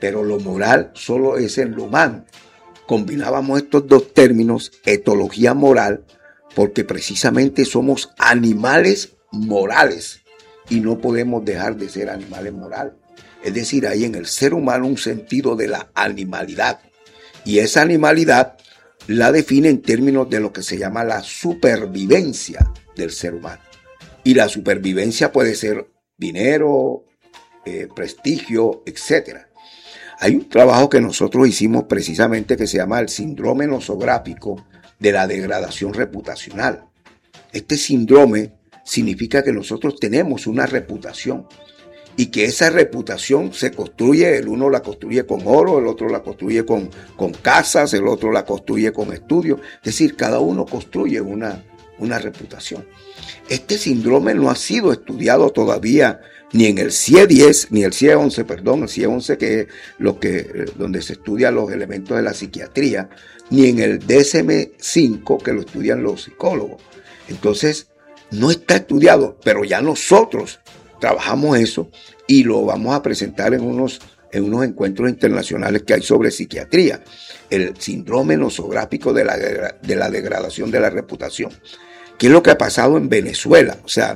pero lo moral solo es en lo humano. Combinábamos estos dos términos, etología moral, porque precisamente somos animales morales y no podemos dejar de ser animales morales. Es decir, hay en el ser humano un sentido de la animalidad, y esa animalidad la define en términos de lo que se llama la supervivencia del ser humano. Y la supervivencia puede ser dinero, prestigio, etc. Hay un trabajo que nosotros hicimos precisamente que se llama el síndrome nosográfico de la degradación reputacional. Este síndrome significa que nosotros tenemos una reputación y que esa reputación se construye, el uno la construye con oro, el otro la construye con casas, el otro la construye con estudios. Es decir, cada uno construye una reputación. Este síndrome no ha sido estudiado todavía ni en el CIE 10, ni el CIE 11, el CIE 11 que es donde se estudian los elementos de la psiquiatría, ni en el DSM-5 que lo estudian los psicólogos. Entonces, no está estudiado, pero ya nosotros trabajamos eso y lo vamos a presentar en unos encuentros internacionales que hay sobre psiquiatría. El síndrome nosográfico de la degradación de la reputación. ¿Qué es lo que ha pasado en Venezuela? O sea,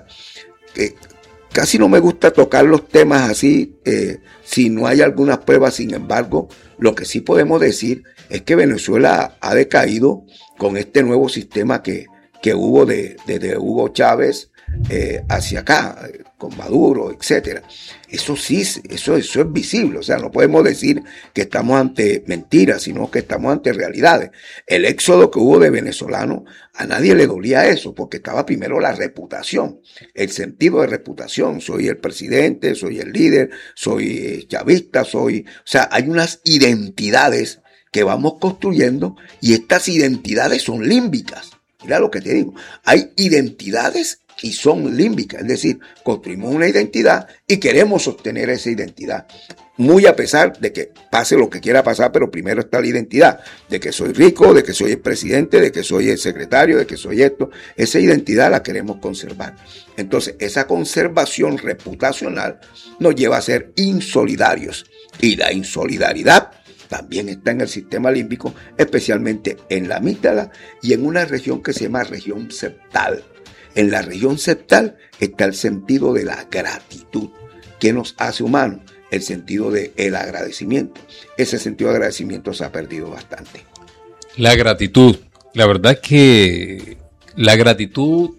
casi no me gusta tocar los temas así si no hay algunas pruebas. Sin embargo, lo que sí podemos decir es que Venezuela ha decaído con este nuevo sistema que hubo desde Hugo Chávez hacia acá, con Maduro, etcétera. Eso sí, eso es visible. O sea, no podemos decir que estamos ante mentiras, sino que estamos ante realidades. El éxodo que hubo de venezolanos, a nadie le dolía eso, porque estaba primero la reputación, el sentido de reputación. Soy el presidente, soy el líder, soy chavista, o sea, hay unas identidades que vamos construyendo y estas identidades son límbicas. Mira lo que te digo, hay identidades y son límbicas, es decir, construimos una identidad y queremos sostener esa identidad, muy a pesar de que pase lo que quiera pasar, pero primero está la identidad, de que soy rico, de que soy el presidente, de que soy el secretario, de que soy esto. Esa identidad la queremos conservar. Entonces, esa conservación reputacional nos lleva a ser insolidarios, y la insolidaridad también está en el sistema límbico, especialmente en la amígdala y en una región que se llama región septal. En la región septal está el sentido de la gratitud. ¿Qué nos hace humanos? El sentido del agradecimiento. Ese sentido de agradecimiento se ha perdido bastante. La gratitud. La verdad es que la gratitud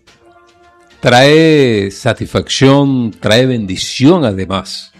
trae satisfacción, trae bendición además.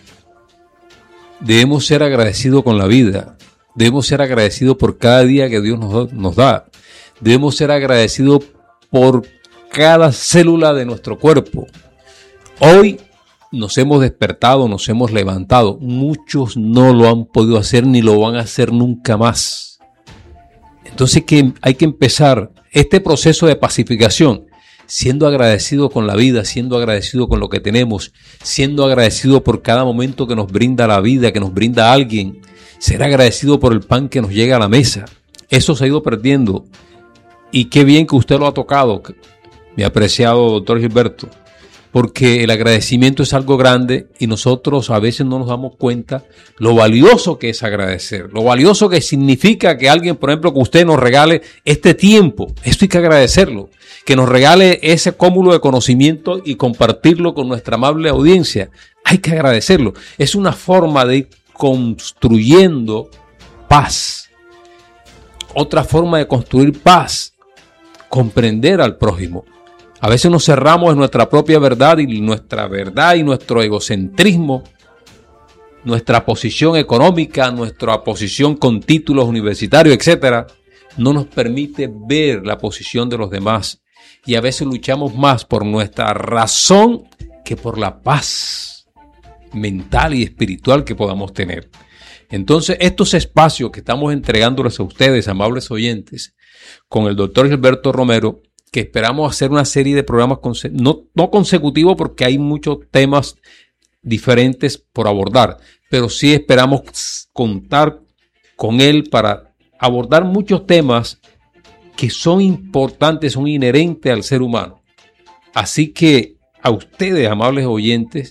Debemos ser agradecidos con la vida. Debemos ser agradecidos por cada día que Dios nos da. Debemos ser agradecidos por cada célula de nuestro cuerpo. Hoy nos hemos despertado, nos hemos levantado. Muchos no lo han podido hacer ni lo van a hacer nunca más. Entonces hay que empezar este proceso de pacificación siendo agradecido con la vida, siendo agradecido con lo que tenemos, siendo agradecido por cada momento que nos brinda la vida, que nos brinda alguien. Ser agradecido por el pan que nos llega a la mesa. Eso se ha ido perdiendo. Y qué bien que usted lo ha tocado, mi apreciado doctor Gilberto, porque el agradecimiento es algo grande y nosotros a veces no nos damos cuenta lo valioso que es agradecer, lo valioso que significa que alguien, por ejemplo, que usted nos regale este tiempo. Esto hay que agradecerlo, que nos regale ese cúmulo de conocimiento y compartirlo con nuestra amable audiencia. Hay que agradecerlo. Es una forma de ir construyendo paz. Otra forma de construir paz, comprender al prójimo. A veces nos cerramos en nuestra propia verdad y nuestro egocentrismo, nuestra posición económica, nuestra posición con títulos universitarios, etcétera, no nos permite ver la posición de los demás. Y a veces luchamos más por nuestra razón que por la paz mental y espiritual que podamos tener. Entonces, estos espacios que estamos entregándoles a ustedes, amables oyentes, con el doctor Gilberto Romero, que esperamos hacer una serie de programas no consecutivos porque hay muchos temas diferentes por abordar, pero sí esperamos contar con él para abordar muchos temas que son importantes, son inherentes al ser humano. Así que a ustedes, amables oyentes,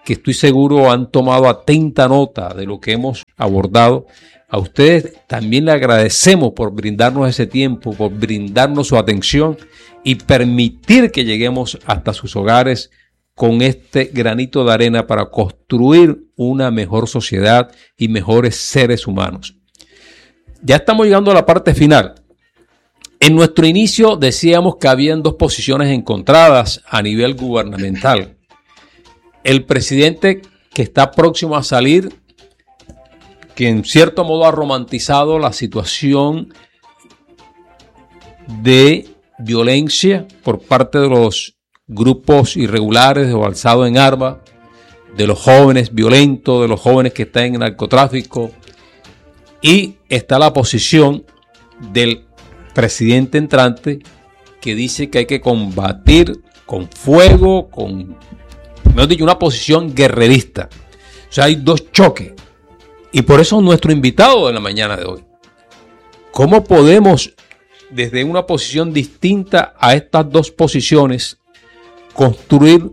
que estoy seguro han tomado atenta nota de lo que hemos abordado. A ustedes también le agradecemos por brindarnos ese tiempo, por brindarnos su atención y permitir que lleguemos hasta sus hogares con este granito de arena para construir una mejor sociedad y mejores seres humanos. Ya estamos llegando a la parte final. En nuestro inicio decíamos que habían dos posiciones encontradas a nivel gubernamental. El presidente que está próximo a salir, que en cierto modo ha romantizado la situación de violencia por parte de los grupos irregulares o alzados en armas, de los jóvenes violentos, de los jóvenes que están en el narcotráfico, y está la posición del presidente entrante que dice que hay que combatir con fuego, mejor dicho, una posición guerrerista. O sea, hay dos choques. Y por eso nuestro invitado de la mañana de hoy. ¿Cómo podemos, desde una posición distinta a estas dos posiciones, construir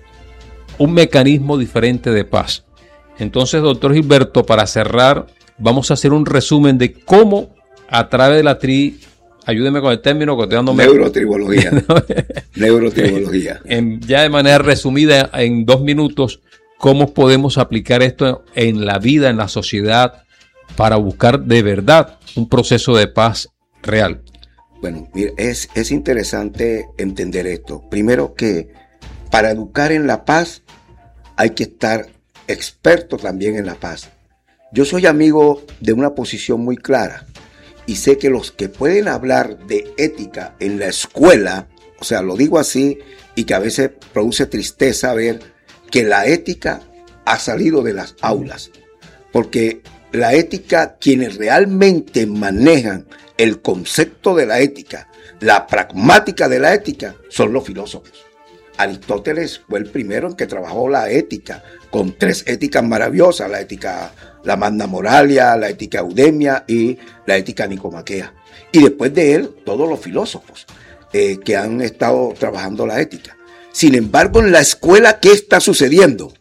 un mecanismo diferente de paz? Entonces, doctor Gilberto, para cerrar, vamos a hacer un resumen de cómo a través de la ayúdeme con el término que estoy dándome. Neurotribología. Neurotribología. Ya de manera resumida, en 2 minutos, ¿cómo podemos aplicar esto en la vida, en la sociedad, para buscar de verdad un proceso de paz real? Bueno, mira, es interesante entender esto. Primero que para educar en la paz hay que estar experto también en la paz. Yo soy amigo de una posición muy clara y sé que los que pueden hablar de ética en la escuela, o sea, lo digo así y que a veces produce tristeza ver que la ética ha salido de las aulas, porque la ética, quienes realmente manejan el concepto de la ética, la pragmática de la ética, son los filósofos. Aristóteles fue el primero en que trabajó la ética, con 3 éticas maravillosas, la ética, la Magna Moralia, la ética Eudemia y la ética Nicomaquea. Y después de él, todos los filósofos que han estado trabajando la ética. Sin embargo, en la escuela, ¿qué está sucediendo?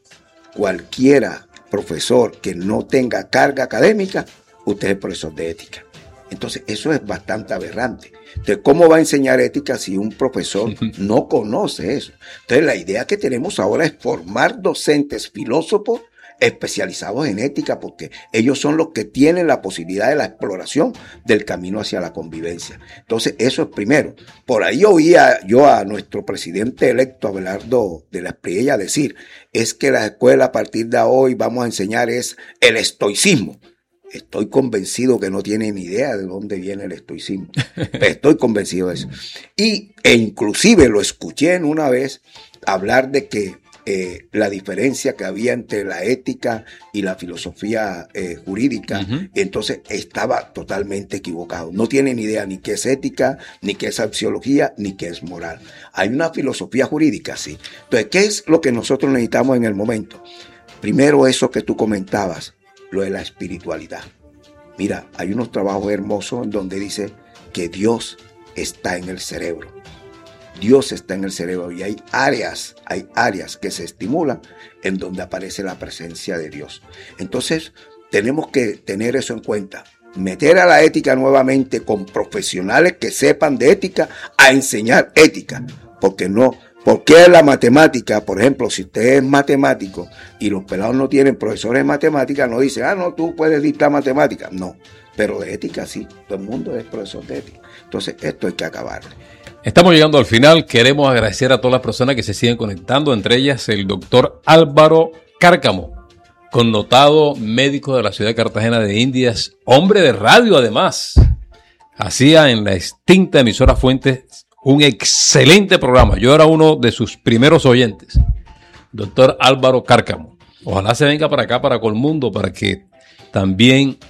Cualquiera profesor que no tenga carga académica, usted es profesor de ética. Entonces, eso es bastante aberrante. Entonces, ¿cómo va a enseñar ética si un profesor no conoce eso? Entonces, la idea que tenemos ahora es formar docentes filósofos especializados en ética, porque ellos son los que tienen la posibilidad de la exploración del camino hacia la convivencia. Entonces, eso es primero. Por ahí oía yo a nuestro presidente electo, Abelardo de la Espriella, decir, es que la escuela a partir de hoy vamos a enseñar es el estoicismo. Estoy convencido que no tiene ni idea de dónde viene el estoicismo. Estoy convencido de eso. E inclusive lo escuché en una vez hablar de que la diferencia que había entre la ética y la filosofía jurídica, entonces estaba totalmente equivocado. No tiene ni idea ni qué es ética, ni qué es axiología, ni qué es moral. Hay una filosofía jurídica, sí. Entonces, ¿qué es lo que nosotros necesitamos en el momento? Primero, eso que tú comentabas, lo de la espiritualidad. Mira, hay unos trabajos hermosos en donde dice que Dios está en el cerebro. Dios está en el cerebro y hay áreas que se estimulan en donde aparece la presencia de Dios. Entonces, tenemos que tener eso en cuenta. Meter a la ética nuevamente con profesionales que sepan de ética a enseñar ética. Porque la matemática, por ejemplo, si usted es matemático y los pelados no tienen profesores de matemática, no dicen, no, tú puedes dictar matemática. No, pero de ética sí. Todo el mundo es profesor de ética. Entonces, esto hay que acabarlo. Estamos llegando al final. Queremos agradecer a todas las personas que se siguen conectando, entre ellas el doctor Álvaro Cárcamo, connotado médico de la ciudad de Cartagena de Indias, hombre de radio además. Hacía en la extinta emisora Fuentes un excelente programa. Yo era uno de sus primeros oyentes. Doctor Álvaro Cárcamo. Ojalá se venga para acá, para Colmundo, para que también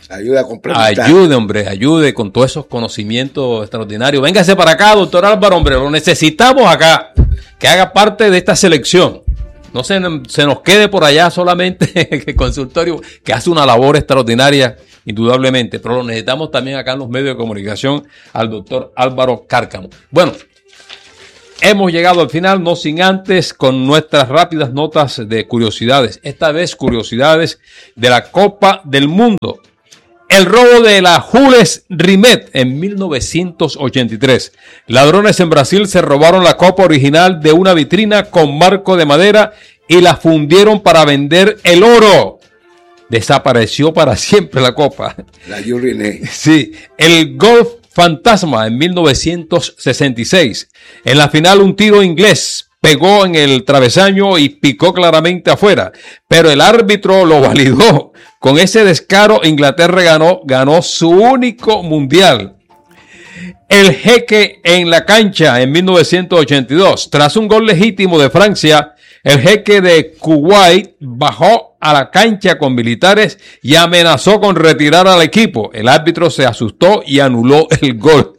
ayude con todos esos conocimientos extraordinarios. Véngase para acá, doctor Álvaro, hombre, lo necesitamos acá, que haga parte de esta selección. No se nos quede por allá solamente el consultorio, que hace una labor extraordinaria, indudablemente, pero lo necesitamos también acá en los medios de comunicación al doctor Álvaro Cárcamo. Bueno, hemos llegado al final, no sin antes con nuestras rápidas notas de curiosidades. Esta vez curiosidades de la Copa del Mundo. El robo de la Jules Rimet en 1983. Ladrones en Brasil se robaron la copa original de una vitrina con marco de madera y la fundieron para vender el oro. Desapareció para siempre la copa. La Jules Rimet. Sí, el golf fantasma en 1966. En la final un tiro inglés pegó en el travesaño y picó claramente afuera, pero el árbitro lo validó. Con ese descaro, Inglaterra ganó su único mundial. El jeque en la cancha en 1982. Tras un gol legítimo de Francia, el jeque de Kuwait bajó a la cancha con militares y amenazó con retirar al equipo. El árbitro se asustó y anuló el gol.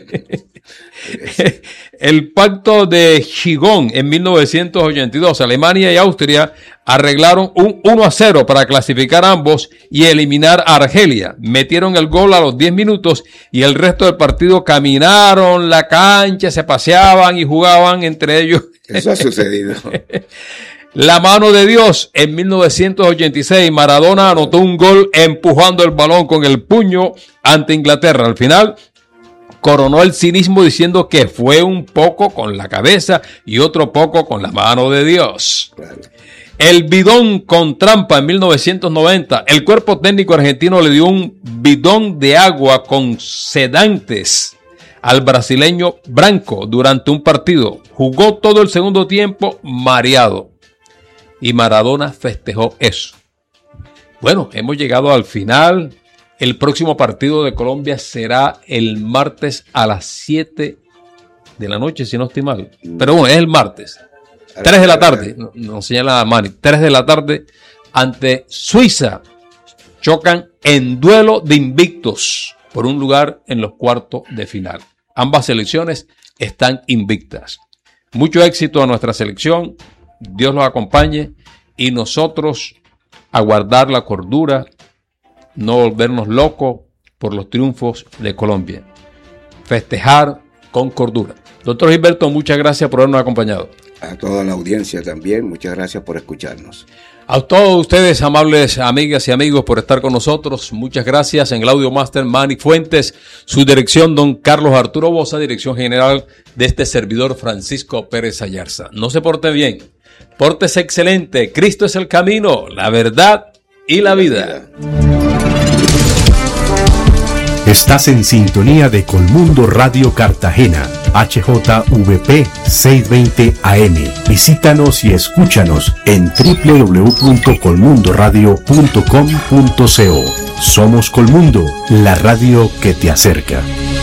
El pacto de Gijón en 1982. Alemania y Austria arreglaron un 1-0 para clasificar ambos y eliminar a Argelia. Metieron el gol a los 10 minutos y el resto del partido caminaron la cancha, se paseaban y jugaban entre ellos. Eso ha sucedido. La mano de Dios en 1986. Maradona anotó un gol empujando el balón con el puño ante Inglaterra. Al final coronó el cinismo diciendo que fue un poco con la cabeza y otro poco con la mano de Dios. Claro. El bidón con trampa en 1990. El cuerpo técnico argentino le dio un bidón de agua con sedantes al brasileño Branco durante un partido. Jugó todo el segundo tiempo mareado y Maradona festejó eso. Bueno, hemos llegado al final. El próximo partido de Colombia será el martes a las 7 de la noche, si no estoy mal. Pero bueno, es el martes. 3 de la tarde, nos señala Manny. 3 de la tarde ante Suiza. Chocan en duelo de invictos por un lugar en los cuartos de final. Ambas selecciones están invictas. Mucho éxito a nuestra selección. Dios los acompañe y nosotros a guardar la cordura, no volvernos locos por los triunfos de Colombia. Festejar con cordura. Doctor Gilberto, muchas gracias por habernos acompañado. A toda la audiencia también, muchas gracias por escucharnos. A todos ustedes, amables amigas y amigos, por estar con nosotros. Muchas gracias. En el Audio Master, Manny Fuentes. Su dirección, don Carlos Arturo Boza. Dirección general de este servidor, Francisco Pérez Ayarza. No se porte bien. Pórtese excelente. Cristo es el camino, la verdad y la vida. Estás en sintonía de Colmundo Radio Cartagena, HJVP 620 AM. Visítanos y escúchanos en www.colmundoradio.com.co. Somos Colmundo, la radio que te acerca.